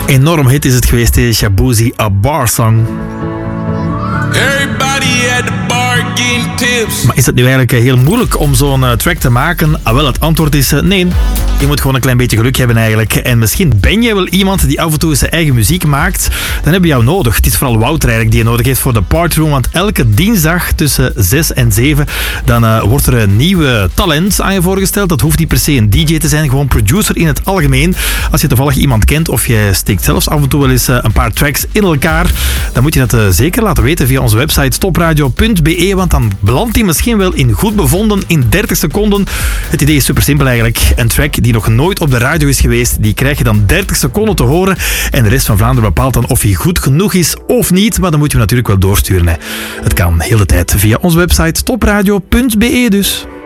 Enorm hit is het geweest, deze Shaboozey, A Bar Song. Everybody at the bar getting tips. Maar is het nu eigenlijk heel moeilijk om zo'n track te maken? Wel, het antwoord is nee. Je moet gewoon een klein beetje geluk hebben eigenlijk. En misschien ben jij wel iemand die af en toe zijn eigen muziek maakt. Dan hebben we jou nodig. Het is vooral Wouter eigenlijk die je nodig heeft voor de Partyroom. Want elke dinsdag tussen 6 en 7 dan wordt er een nieuwe talent aan je voorgesteld. Dat hoeft niet per se een DJ te zijn. Gewoon producer in het algemeen. Als je toevallig iemand kent of je steekt zelfs af en toe wel eens een paar tracks in elkaar. Dan moet je dat zeker laten weten via onze website topradio.be. Want dan belandt hij misschien wel in goed bevonden in 30 seconden. Het idee is super simpel eigenlijk. Een track die nog nooit op de radio is geweest, die krijg je dan 30 seconden te horen. En de rest van Vlaanderen bepaalt dan of hij goed genoeg is of niet. Maar dan moet je natuurlijk wel doorsturen. Hè. Het kan heel de tijd via onze website topradio.be dus.